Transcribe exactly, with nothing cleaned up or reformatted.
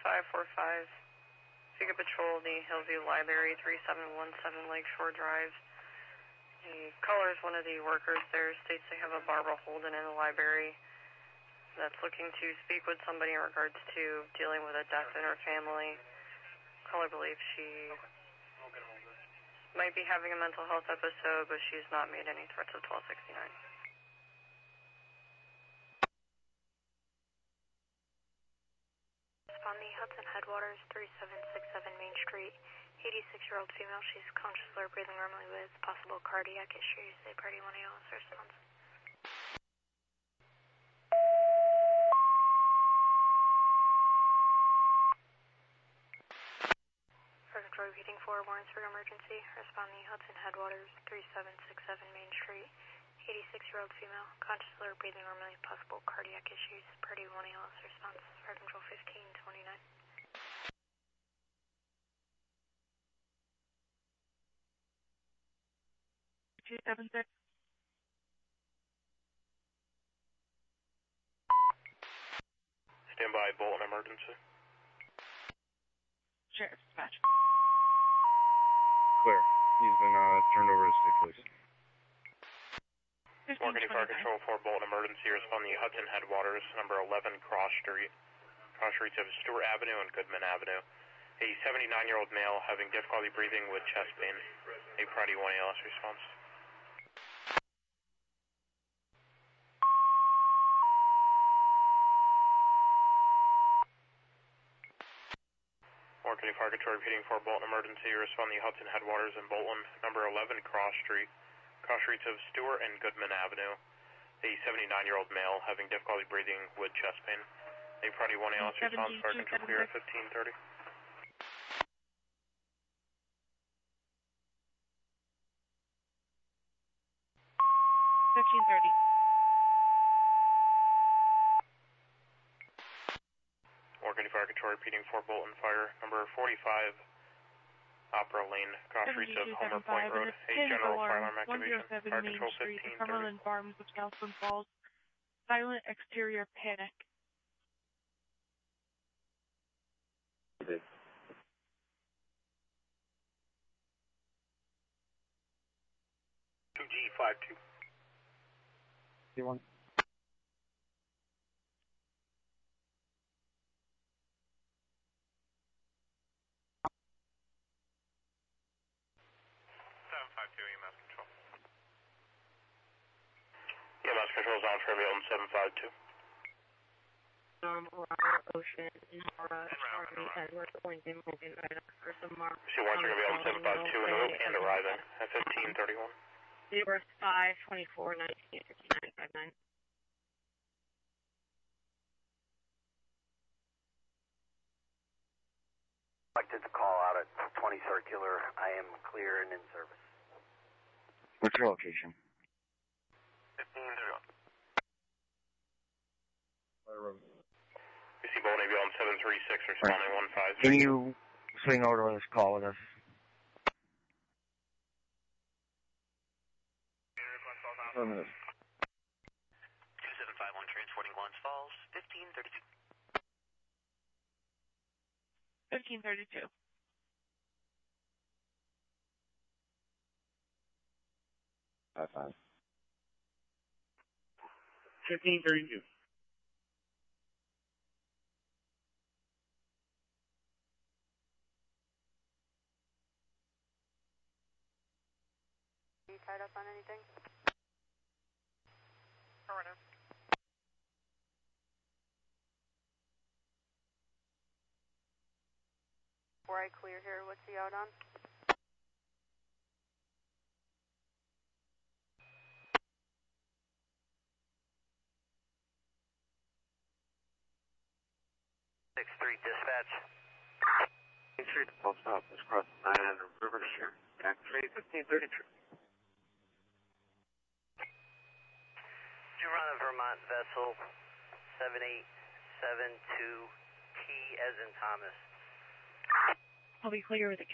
five four five. If you could patrol the Hillview Library, three seven one seven Lakeshore Drive. The caller is one of the workers there, states they have a Barbara Holden in the library that's looking to speak with somebody in regards to dealing with a death in her family. Caller believes she might be having a mental health episode, but she's not made any threats of twelve sixty-nine. On the Hudson Headwaters, three seven six seven Main Street, eighty-six-year-old female. She's conscious, low, breathing normally with possible cardiac issues. A party one A L S response. For control repeating four warrants for emergency. Respond the Hudson Headwaters, three seven six seven Main Street, eighty-six-year-old female. Conscious, low, breathing normally, possible cardiac issues. Party one A L S response. Fire control fifteen twenty-nine. two seven six. Stand by, Bolton emergency. Sheriff dispatch. Clear. He's been uh, turned over to state police. Morgan Fire Control for Bolton emergency. Respond the Hudson Headwaters, number eleven Cross Street. Cross streets of Stewart Avenue and Goodman Avenue. A seventy-nine-year-old male having difficulty breathing with chest pain. A Friday one A L S response. Morgan Fire Control repeating for Bolton emergency. Respond the Hudson Headwaters in Bolton, number eleven Cross Street. Cross streets of Stewart and Goodman Avenue. A seventy-nine-year-old male having difficulty breathing with chest pain. A Friday one A L S response. Fire Control clear at fifteen thirty. fifteen thirty. Morgan Fire Control repeating for Bolton Fire, number forty-five Opera Lane, cross streets of Homer Point Road. A general fire alarm activation. Fire Control fifteen thirty. Cumberland Farms of Southland Falls. Silent exterior panic. Okay. two G five two. You want? seven five two E M S Control. E M S Control is on for Bolton seven five two. Um, Robert Ocean, Nora, Charlie, Edward, Lincoln, Logan, Ida, Ursa, Mark. C one's going to be on seven five two and Luke and arriving at fifteen thirty-one. Zero five twenty four nineteen fifty nine five nine. Collected the call out at twenty Circular. I am clear and in service. What's your location? fifteen thirty-one. Where We see Bolton Navy on seven three six responding one five. Can you swing over to this call with us? For a minute. two seven five one transporting Glens Falls, fifteen thirty-two. fifteen thirty-two. Five five. fifteen thirty-two. Are you tied up on anything? Oh, no. Before I clear here, what's he out on? six three dispatch. Main Street, post office, cross nine hundred River Shore. Back three, fifteen thirty-two. Did you run a Vermont vessel seven eight seven two T as in Thomas? I'll be clear with the